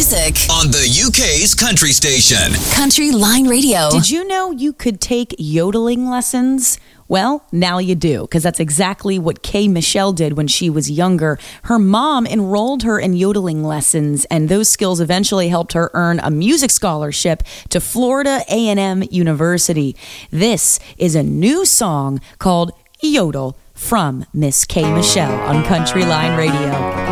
music on the UK's country station. Country Line Radio. Did you know you could take yodeling lessons? Well, now you do, because that's exactly what Kay Michelle did when she was younger. Her mom enrolled her in yodeling lessons, and those skills eventually helped her earn a music scholarship to Florida A&M University. This is a new song called Yodel from Miss Kay Michelle on Country Line Radio.